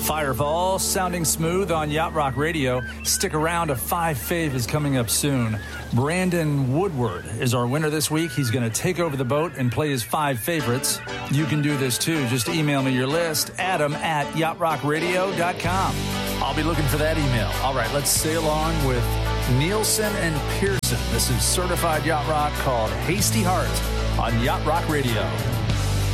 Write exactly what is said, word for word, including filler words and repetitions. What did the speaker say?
Fireball, sounding smooth on Yacht Rock Radio. Stick around, a five fave is coming up soon. Brandon Woodward is our winner this week. He's going to take over the boat and play his five favorites. You can do this too. Just email me your list, adam at yacht rock radio dot com. I'll be looking for that email. All right, let's sail on with Nielsen and Pearson. This is Certified Yacht Rock called Hasty Heart on Yacht Rock Radio.